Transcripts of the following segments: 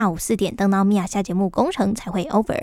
下午4点，等到米娅下节目工程才会 over。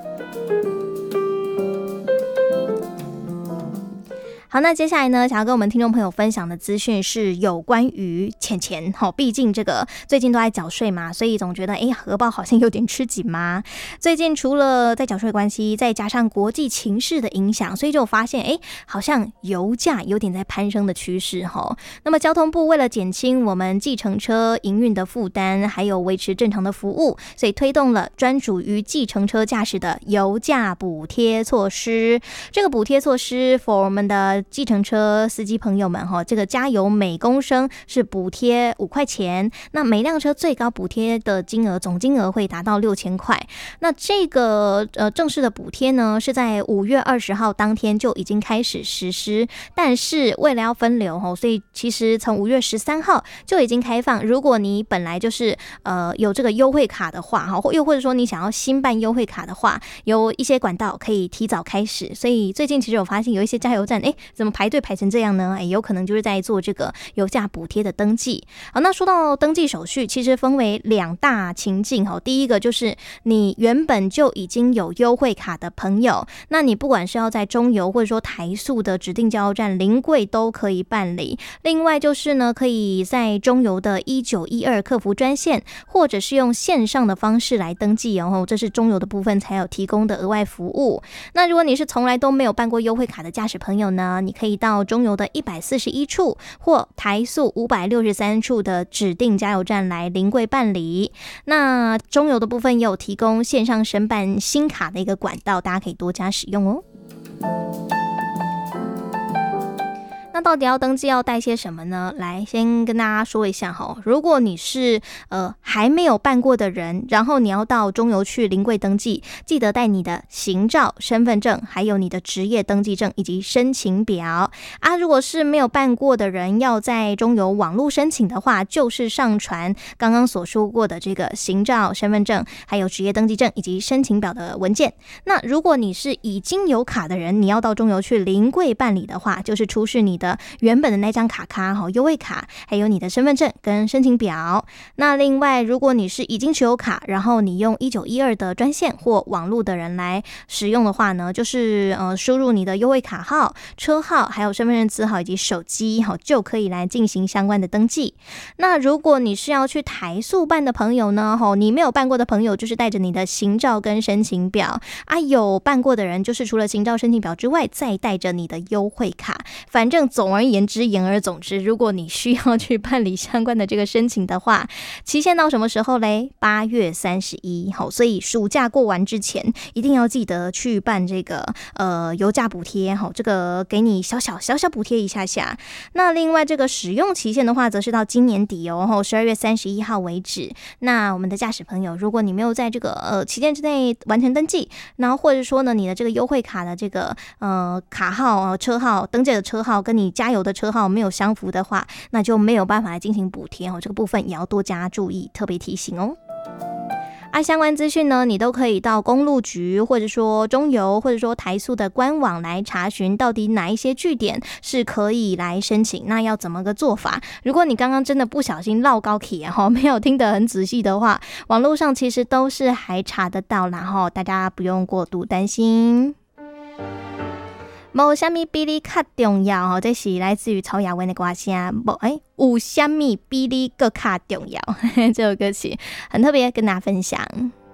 好，那接下来呢，想要跟我们听众朋友分享的资讯是有关于钱钱。毕竟这个最近都在缴税嘛，所以总觉得荷包好像有点吃紧嘛。最近除了在缴税关系，再加上国际情势的影响，所以就发现好像油价有点在攀升的趋势。那么交通部为了减轻我们计程车营运的负担，还有维持正常的服务，所以推动了专属于计程车驾驶的油价补贴措施。这个补贴措施 for 我们的计程车司机朋友们，这个加油每公升是补贴5块钱，那每辆车最高补贴的金额总金额会达到6000块。那这个正式的补贴呢，是在5月20号当天就已经开始实施，但是为了要分流，所以其实从5月13号就已经开放，如果你本来就是有这个优惠卡的话，又或者说你想要新办优惠卡的话，有一些管道可以提早开始。所以最近其实我发现有一些加油站怎么排队排成这样呢？有可能就是在做这个油价补贴的登记。好，那说到登记手续，其实分为2大情境。第一个就是你原本就已经有优惠卡的朋友，那你不管是要在中油或者说台塑的指定加油站临柜都可以办理。另外就是呢，可以在中油的1912客服专线，或者是用线上的方式来登记这是中油的部分才有提供的额外服务。那如果你是从来都没有办过优惠卡的驾驶朋友呢，你可以到中油的141处或台塑563处的指定加油站来临柜办理。那中油的部分也有提供线上申办新卡的一个管道，大家可以多加使用哦。那到底要登记要带些什么呢？来，先跟大家说一下如果你是还没有办过的人，然后你要到中油去临柜登记，记得带你的行照、身份证，还有你的职业登记证以及申请表啊。如果是没有办过的人，要在中油网络申请的话，就是上传刚刚所说过的这个行照、身份证，还有职业登记证以及申请表的文件。那如果你是已经有卡的人，你要到中油去临柜办理的话，就是出示你的原本的那张卡优惠卡，还有你的身份证跟申请表。那另外如果你是已经持有卡，然后你用1912的专线或网络的人来使用的话呢，就是输入你的优惠卡号、车号，还有身份证字号以及手机就可以来进行相关的登记。那如果你是要去台塑办的朋友呢，你没有办过的朋友就是带着你的行照跟申请表啊，有办过的人就是除了行照申请表之外，再带着你的优惠卡。反正总而言之，言而总之，如果你需要去办理相关的这个申请的话，期限到什么时候嘞？8月31号。所以暑假过完之前，一定要记得去办这个油价补贴这个给你小小补贴一下下。那另外这个使用期限的话，则是到今年底12月31号为止。那我们的驾驶朋友，如果你没有在这个期间之内完成登记，然后或者说呢，你的这个优惠卡的这个卡号、车号登记的车号跟你加油的车号没有相符的话，那就没有办法来进行补贴这个部分也要多加注意，特别提醒哦。相关资讯呢，你都可以到公路局或者说中油或者说台塑的官网来查询，到底哪一些据点是可以来申请，那要怎么个做法。如果你刚刚真的不小心绕高铁没有听得很仔细的话，网络上其实都是还查得到啦大家不用过度担心。无什么比你较重要这是来自于曹雅文的歌声。有什么比你更较重要这首歌曲很特别，跟大家分享。